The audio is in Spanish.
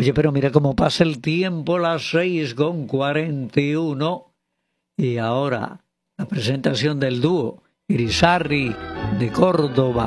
Oye, pero mira cómo pasa el tiempo, las 6:41. Y ahora la presentación del dúo Irisarri de Córdoba.